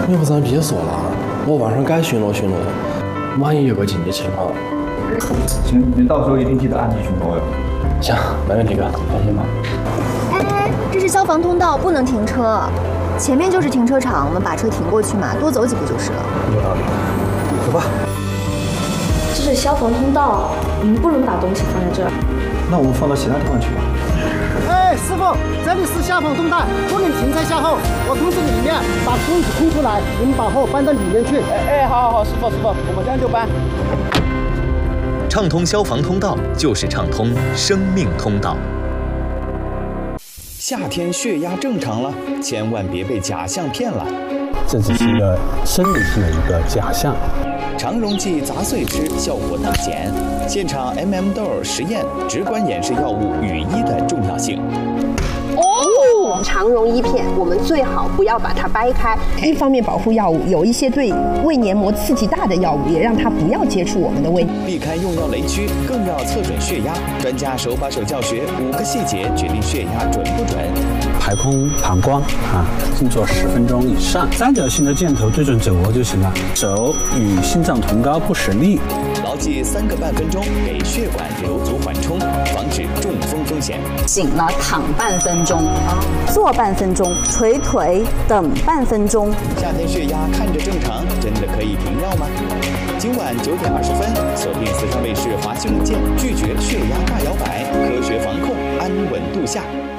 要不咱别说了，我晚上该巡逻巡逻，万一有个紧急情况。 行，您到时候一定记得按时巡逻哟。 行，没问题哥，放心吧。 哎，这是消防通道，不能停车。前面就是停车场，我们把车停过去嘛，多走几步就是了。 有道理，走吧。 这是消防通道，你们不能把东西放在这儿。 那我们放到其他地方去吧。 哎，师傅，这里是消防通道，不能停在下后。我通知里面把空子空出来，你们把货搬到里面去。好，师傅，我们这样就搬。 畅通消防通道就是畅通生命通道。 夏天血压正常了，千万别被假象骗了。 这只是一个生理性的一个假象。 肠溶剂砸碎吃，效果大减。现场 MM 实验直观演示药物雨衣的重要性。 肠溶衣片，我们最好不要把它掰开。一方面保护药物，有一些对胃黏膜刺激大的药物，也让它不要接触我们的胃。 避开用药雷区，更要测准血压。专家手把手教学，5个细节决定血压准不准。 排空膀胱静坐10分钟以上，三角形的箭头对准肘窝就行了，手与心脏同高，不使力。 牢记3个半分钟，给血管留足缓冲，防止中风风险。 醒了躺半分钟，坐半分钟，捶腿等半分钟。 夏天血压看着正常，真的可以停药吗？今晚9点20分，锁定四川卫视华新闻见，拒绝血压大摇摆，科学防控，安稳度夏。